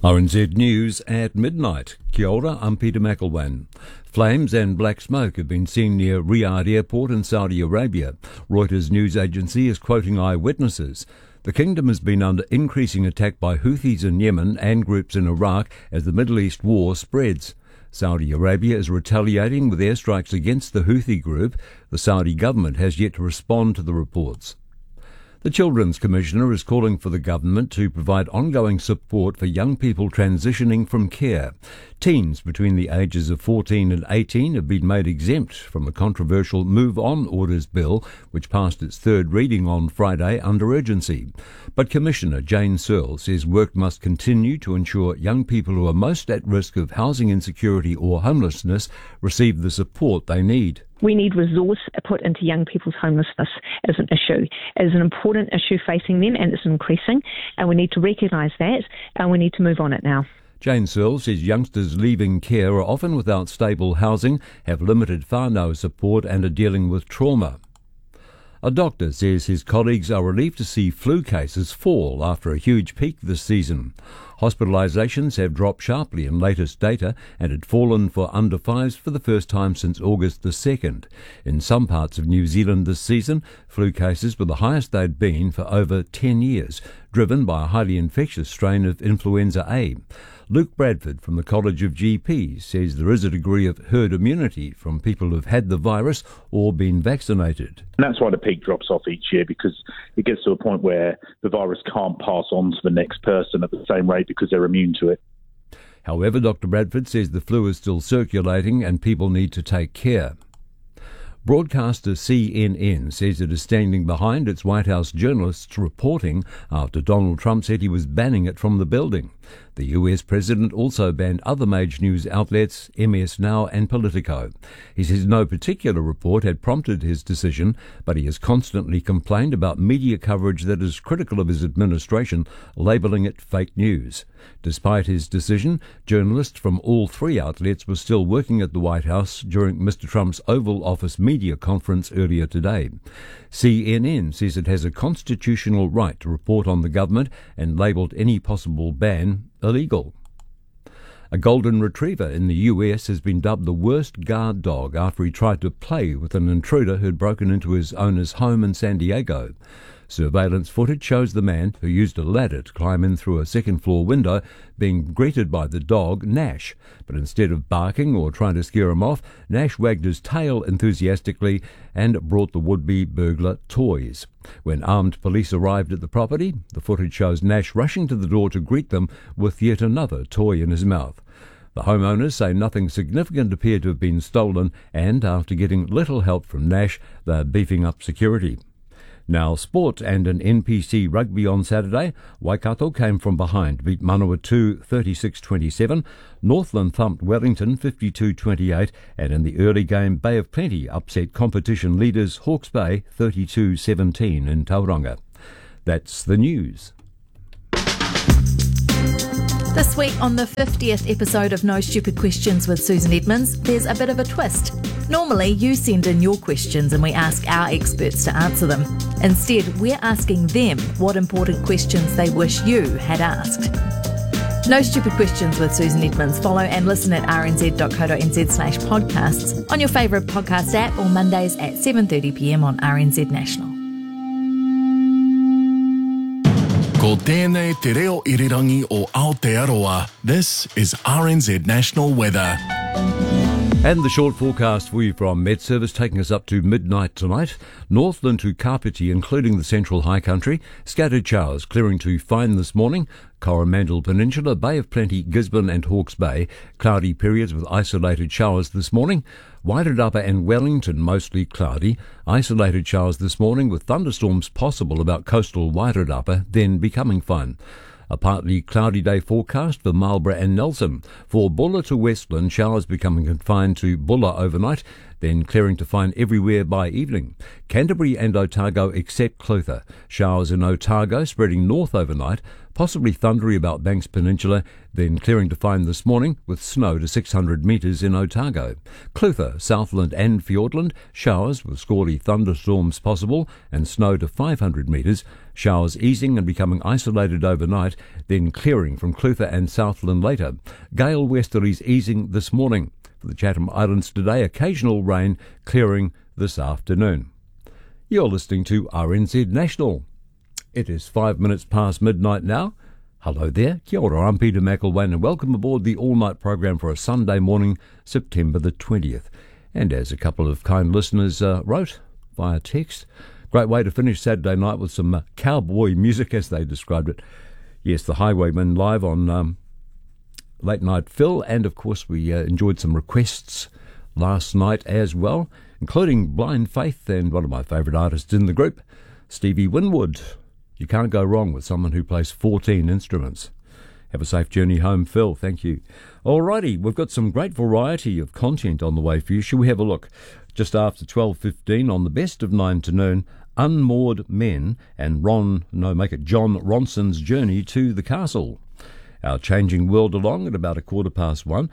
RNZ News at midnight. Kia ora, I'm Peter McElwain. Flames and black smoke have been seen near Riyadh Airport in Saudi Arabia. Reuters news agency is quoting eyewitnesses. The kingdom has been under increasing attack by Houthis in Yemen and groups in Iraq as the Middle East war spreads. Saudi Arabia is retaliating with airstrikes against the Houthi group. The Saudi government has yet to respond to the reports. The Children's Commissioner is calling for the government to provide ongoing support for young people transitioning from care. Teens between the ages of 14 and 18 have been made exempt from the controversial Move On Orders Bill, which passed its third reading on Friday under urgency. But Commissioner Jane Searle says work must continue to ensure young people who are most at risk of housing insecurity or homelessness receive the support they need. We need resource put into young people's homelessness as an issue. It is an important issue facing them and it's increasing, and we need to recognise that and we need to move on it now. Jane Searle says youngsters leaving care are often without stable housing, have limited whānau support and are dealing with trauma. A doctor says his colleagues are relieved to see flu cases fall after a huge peak this season. Hospitalisations have dropped sharply in latest data and had fallen for under 5s for the first time since August the 2nd. In some parts of New Zealand this season, flu cases were the highest they'd been for over 10 years, driven by a highly infectious strain of influenza A. Luke Bradford from the College of GPs says there is a degree of herd immunity from people who've had the virus or been vaccinated. And that's why the peak drops off each year, because it gets to a point where the virus can't pass on to the next person at the same rate because they're immune to it. However, Dr. Bradford says the flu is still circulating and people need to take care. Broadcaster CNN says it is standing behind its White House journalists' reporting after Donald Trump said he was banning it from the building. The US president also banned other major news outlets, MS Now and Politico. He says no particular report had prompted his decision, but he has constantly complained about media coverage that is critical of his administration, labelling it fake news. Despite his decision, journalists from all three outlets were still working at the White House during Mr. Trump's Oval Office media conference earlier today. CNN says it has a constitutional right to report on the government and labelled any possible ban illegal. A golden retriever in the US has been dubbed the worst guard dog after he tried to play with an intruder who'd broken into his owner's home in San Diego. Surveillance footage shows the man, who used a ladder to climb in through a second-floor window, being greeted by the dog, Nash. But instead of barking or trying to scare him off, Nash wagged his tail enthusiastically and brought the would-be burglar toys. When armed police arrived at the property, the footage shows Nash rushing to the door to greet them with yet another toy in his mouth. The homeowners say nothing significant appeared to have been stolen, and after getting little help from Nash, they're beefing up security. Now sport and an NPC rugby on Saturday. Waikato came from behind, beat Manawatu 36-27. Northland thumped Wellington 52-28, and in the early game, Bay of Plenty upset competition leaders Hawke's Bay 32-17 in Tauranga. That's the news. This week on the 50th episode of No Stupid Questions with Susan Edmonds, there's a bit of a twist. Normally, you send in your questions and we ask our experts to answer them. Instead, we're asking them what important questions they wish you had asked. No Stupid Questions with Susan Edmonds. Follow and listen at rnz.co.nz/podcasts on your favourite podcast app, or Mondays at 7:30pm on RNZ National. Ko tēnei te reo irirangi o Aotearoa. This is RNZ National Weather. And the short forecast for you from Met Service, taking us up to midnight tonight. Northland to Kapiti, including the central high country. Scattered showers clearing to fine this morning. Coromandel Peninsula, Bay of Plenty, Gisborne and Hawke's Bay. Cloudy periods with isolated showers this morning. Wairarapa and Wellington mostly cloudy. Isolated showers this morning with thunderstorms possible about coastal Wairarapa, then becoming fine. A partly cloudy day forecast for Marlborough and Nelson. For Bulla to Westland, showers becoming confined to Bulla overnight. then clearing to find everywhere by evening. Canterbury and Otago except Clutha. Showers in Otago spreading north overnight, possibly thundery about Banks Peninsula, then clearing to find this morning with snow to 600 metres in Otago. Clutha, Southland and Fiordland, showers with squally thunderstorms possible and snow to 500 metres. Showers easing and becoming isolated overnight, then clearing from Clutha and Southland later. Gale westerlies easing this morning. For the Chatham Islands today, occasional rain, clearing this afternoon. You're listening to RNZ National. It is 5 minutes past midnight now. Hello there, kia ora, I'm Peter McElwain and welcome aboard the all-night program for a Sunday morning, September the 20th. And as a couple of kind listeners wrote via text, great way to finish Saturday night with some cowboy music, as they described it. Yes, the Highwaymen live on Late Night Phil, and of course we enjoyed some requests last night as well, including Blind Faith and one of my favourite artists in the group, Stevie Winwood. You can't go wrong with someone who plays 14 instruments. Have a safe journey home, Phil. Thank you. Alrighty, we've got some great variety of content on the way for you. Shall we have a look? Just after 12:15 on the Best of 9 to Noon, Unmoored Men and John Ronson's journey to the castle. Our changing world along at about 1:15.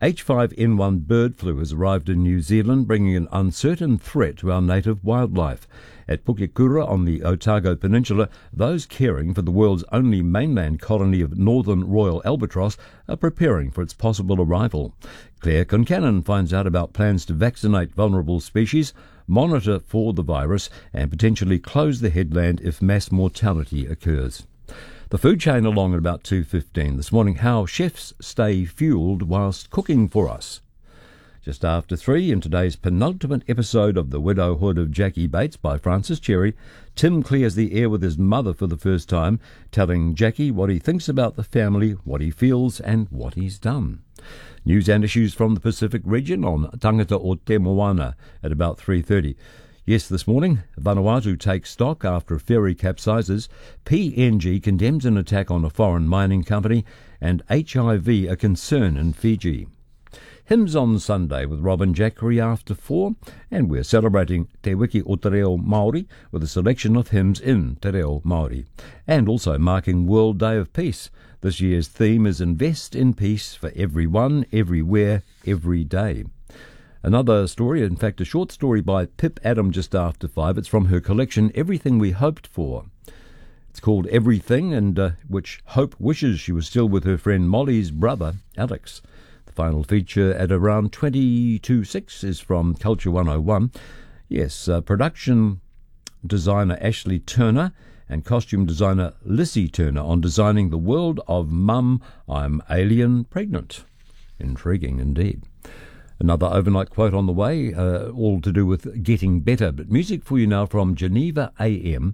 H5N1 bird flu has arrived in New Zealand, bringing an uncertain threat to our native wildlife. At Pukekura on the Otago Peninsula, those caring for the world's only mainland colony of northern royal albatross are preparing for its possible arrival. Claire Concannon finds out about plans to vaccinate vulnerable species, monitor for the virus, and potentially close the headland if mass mortality occurs. The food chain along at about 2:15 this morning, how chefs stay fueled whilst cooking for us. Just after 3, in today's penultimate episode of The Widowhood of Jackie Bates by Francis Cherry, Tim clears the air with his mother for the first time, telling Jackie what he thinks about the family, what he feels and what he's done. News and issues from the Pacific region on Tangata o Te Moana at about 3:30. Yes, this morning, Vanuatu takes stock after ferry capsizes, PNG condemns an attack on a foreign mining company, and HIV a concern in Fiji. Hymns on Sunday with Robin Jackery after 4, and we're celebrating Te Wiki o Te Reo Māori with a selection of hymns in Te Reo Māori, and also marking World Day of Peace. This year's theme is Invest in Peace for Everyone, Everywhere, Every Day. Another story, in fact a short story by Pip Adam just after 5. It's from her collection Everything We Hoped For. It's called Everything, and which Hope wishes she was still with her friend Molly's brother, Alex. The final feature at around 22:06 is from Culture 101. Yes, production designer Ashley Turner and costume designer Lissy Turner on designing the world of Mum, I'm Alien Pregnant. Intriguing indeed. Another overnight quote on the way, all to do with getting better. But music for you now from Geneva AM,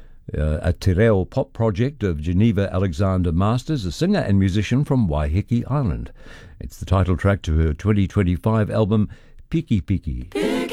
a te reo pop project of Geneva Alexander Masters, a singer and musician from Waiheke Island. It's the title track to her 2025 album, Piki Piki.